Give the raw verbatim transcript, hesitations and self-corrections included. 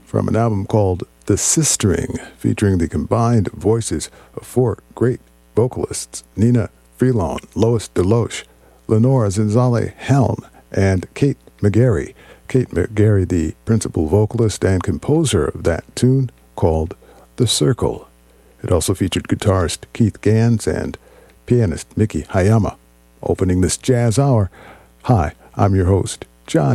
from an album called The Sistering, featuring the combined voices of four great vocalists, Nina Freelon, Lois DeLoche, Lenora Zinzale Helm, and Kate McGarry. Kate McGarry, the principal vocalist and composer of that tune called The Circle. It also featured guitarist Keith Gans and pianist Miki Hayama. Opening this jazz hour, hi, I'm your host, John